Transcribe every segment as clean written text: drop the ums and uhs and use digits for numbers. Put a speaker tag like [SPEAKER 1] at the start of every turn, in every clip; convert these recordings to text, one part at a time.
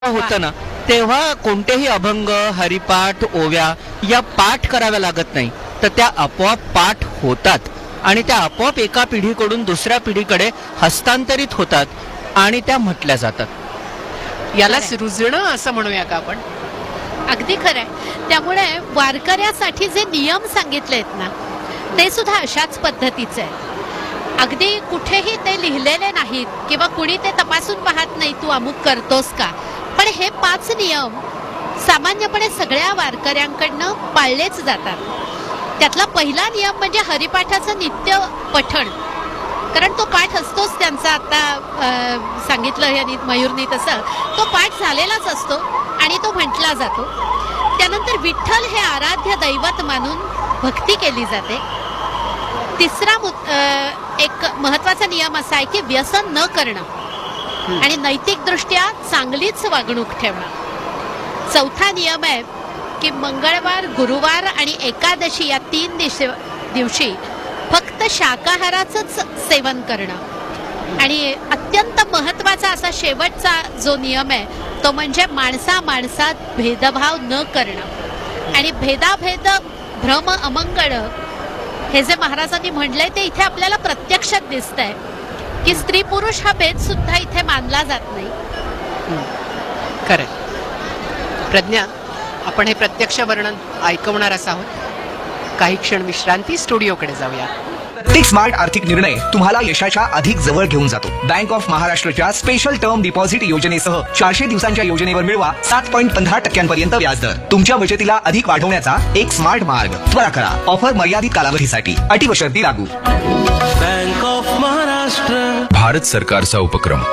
[SPEAKER 1] होतं ना तेव्हा कोणतेही अभंग हरिपाठ ओव्या या पाठ कराव्या लागत नाही, तर त्या आपोआप पाठ होतात आणि त्या आपोआप एका पिढीकडून दुसऱ्या पिढीकडे हस्तांतरित होतात आणि त्या म्हटल्या जातात.
[SPEAKER 2] यालाच रुजणं असं म्हणूया का आपण.
[SPEAKER 3] अगदी खरंय. त्यामुळे वारकऱ्यासाठी जे नियम सांगितलेत ना ते सुद्धा अशाच पद्धतीचे आहे. अगदी कुठेही ते लिहिलेले नाहीत किंवा कुणी ते तपासून पाहत नाही तू अमुक करतोस का, पण हे 5 नियम सामान्यपणे सगळ्या वारकऱ्यांकडनं पाळलेच जातात. त्यातला पहिला नियम म्हणजे हरिपाठाचं नित्य पठण, कारण तो पाठ असतोच त्यांचा. आता सांगितलं यांनी मयूरनी तसं तो पाठ झालेलाच असतो आणि तो म्हटला जातो. त्यानंतर विठ्ठल हे आराध्य दैवत मानून भक्ती केली जाते. तिसरा एक महत्वाचा नियम असा आहे की व्यसन न करणं आणि नैतिकदृष्ट्या चांगलीच वागणूक ठेवणं. चौथा नियम आहे की मंगळवार, गुरुवार आणि एकादशी या 3 दिवशी फक्त शाकाहाराचंच सेवन करणं. आणि अत्यंत महत्वाचा असा शेवटचा जो नियम आहे तो म्हणजे माणसात भेदभाव न करणं. आणि भेदाभेद भ्रम अमंगळ हे जे महाराजांनी म्हणलंय ते इथे आपल्याला प्रत्यक्षात दिसतंय की स्त्री पुरुष हा भेद सुद्धा इथे मानला जात नाही.
[SPEAKER 2] खरंय. प्रज्ञा, आपण हे प्रत्यक्ष वर्णन ऐकवणारच आहोत. काही क्षण विश्रांती, स्टुडिओकडे जाऊया.
[SPEAKER 4] प्रत्येक स्मार्ट आर्थिक निर्णय तुम्हाला यशाच्या अधिक जवळ घेऊन जातो. बँक ऑफ महाराष्ट्रच्या स्पेशल टर्म डिपॉझिट योजनेसह 400 दिवसांच्या योजनेवर मिळवा 7.15% व्याजदर. तुमच्या बचतीला अधिक वाढवण्याचा एक स्मार्ट मार्ग. त्वरा करा. ऑफर मर्यादित कालावधीसाठी. अटी व शर्ती लागू.
[SPEAKER 5] बँक ऑफ महाराष्ट्र,
[SPEAKER 6] भारत सरकारचा उपक्रम.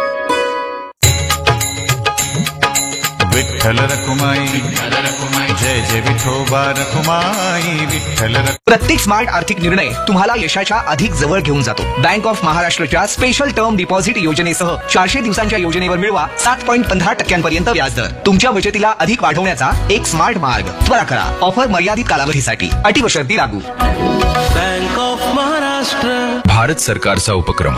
[SPEAKER 7] विठ्ठल रखुमाई, जय जय विठोबा रखुमाई, विठ्ठल.
[SPEAKER 4] प्रत्येक स्मार्ट आर्थिक निर्णय तुम्हाला यशाच्या अधिक जवळ घेऊन जातो. बँक ऑफ महाराष्ट्रच्या स्पेशल टर्म डिपॉझिट योजनेसह 400 दिवसांच्या योजनेवर मिळवा 7.15% व्याजदर. तुमच्या बचतीला अधिक वाढवण्याचा एक स्मार्ट मार्ग. त्वरा करा. ऑफर मर्यादित कालावधीसाठी. अटी व शर्ती लागू.
[SPEAKER 5] बँक ऑफ महाराष्ट्र,
[SPEAKER 6] भारत सरकारचा उपक्रम.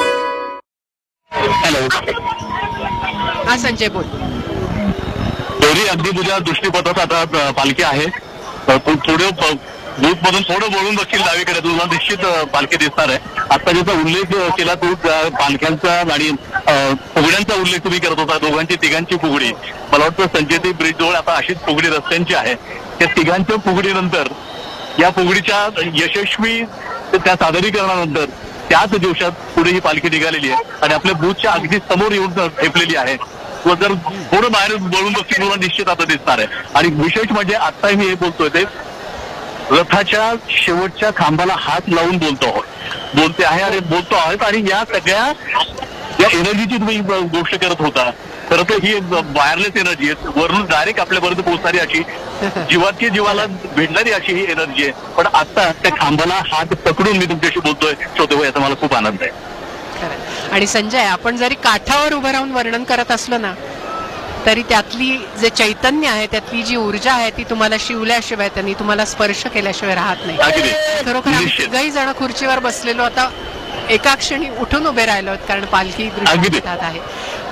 [SPEAKER 8] हॅलो.
[SPEAKER 2] हा संजय बोल.
[SPEAKER 8] दोन्ही अगदी तुझ्या दृष्टीपथात आता पालखी आहे. थोडं बूथ मधून थोडं बोलून बघशील डावीकडे, तुला निश्चित पालखी दिसणार आहे. आता ज्याचा उल्लेख केला तू पालख्यांचा आणि फुगड्यांचा उल्लेख तुम्ही करत होता, दोघांची तिघांची फुगडी. मला वाटतं संजय ब्रिज जवळ आता अशीच फुगडी रस्त्यांची आहे. त्या तिघांच्या फुगडीनंतर या फुगडीच्या यशस्वी त्या सादरीकरणानंतर त्याच दिवसात पुढे ही पालखी निघालेली आहे आणि आपल्या बूथच्या अगदी समोर येऊन ठेपलेली आहे. व जर थोडं बाहेर बोलून बघतील तुला निश्चित आता दिसणार आहे. आणि विशेष म्हणजे आता मी हे बोलतोय ते रथाच्या शेवटच्या खांबाला हात लावून बोलतो आहोत आणि या सगळ्या या एनर्जीची तुम्ही गोष्ट करत होता. खरं तर ही वायरलेस एनर्जी आहे, वरून डायरेक्ट आपल्यापर्यंत पोहोचणारी अशी, जीवाची जीवाला भेटणारी अशी ही एनर्जी आहे. पण आता त्या खांबाला हात पकडून मी तुमच्याशी बोलतोय श्रोते, याचा मला खूप आनंद आहे.
[SPEAKER 2] आणि संजय, आपण जरी काठावर उभं राहून वर्णन करत असलो ना तरी त्यातली जे चैतन्य आहे, त्यातली जी ऊर्जा आहे ती तुम्हाला शिवल्याशिवाय, त्यांनी तुम्हाला स्पर्श केल्याशिवाय राहत नाही. खरोखर आम्ही काही जण खुर्चीवर बसलेलो आता एका क्षणी उठून उभे राहिलो कारण पालखी दृष्टीपथात आहे.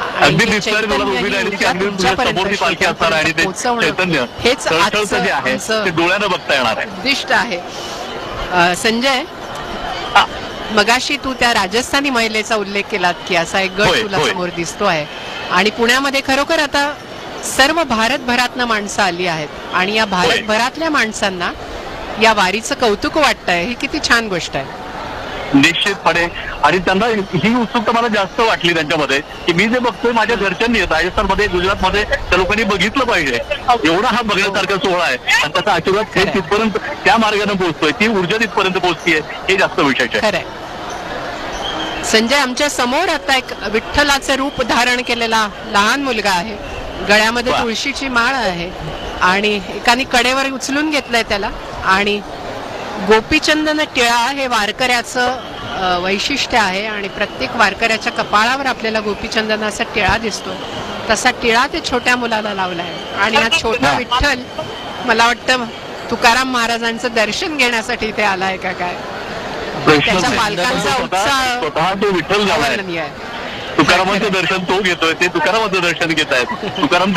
[SPEAKER 2] हेच
[SPEAKER 8] डोळ्यानं बघता येणार
[SPEAKER 2] उद्दिष्ट आहे. संजय, मगाशी तू त्या राजस्थानी महिलेचा उल्लेख केलात की असा एक गट तुला समोर दिसतो आहे आणि पुण्यामध्ये खरोखर आता सर्व भारतभरातनं माणसं आली आहेत आणि या भारतभरातल्या माणसांना या वारीचं कौतुक वाटतंय. ही किती छान गोष्ट आहे.
[SPEAKER 8] निश्चितपणे. आणि त्यांना ही उत्सुकता मला जास्त वाटली त्यांच्यामध्ये की मी जे बघतोय माझ्या घरच्यांनी राजस्थानमध्ये, गुजरातमध्ये त्या लोकांनी बघितलं पाहिजे. एवढा हा बघण्यासारखा सोहळा आहे आणि त्याचा आशीर्वाद थेट तिथपर्यंत त्या मार्गाने पोहोचतोय, ती ऊर्जा तिथपर्यंत पोहोचतीये, हे जास्त विशेष आहे.
[SPEAKER 2] संजय, आमच्या समोर आता एक विठ्ठलाचे रूप धारण केलेला लहान मुलगा आहे. गळ्यामध्ये तुळशीची माळ आहे आणि एकाने कडेवर उचलून घेतलंय त्याला. आणि गोपीचंदन टिळा हे वारकऱ्याचं वैशिष्ट्य आहे आणि प्रत्येक वारकऱ्याच्या कपाळावर आपल्याला गोपीचंदनाचा टिळा दिसतो. तसा टिळा ते छोट्या मुलाला लावलाय आणि हा छोटा विठ्ठल मला वाटतं तुकाराम महाराजांचं दर्शन घेण्यासाठी इथे आलाय का काय. त्याच्या पालकांचा उत्साह
[SPEAKER 8] स्वतः तो विठ्ठल झालाय. तुकारामांचं दर्शन तो घेतोय, ते तुकारामांचं दर्शन घेत आहेत. तुकाराम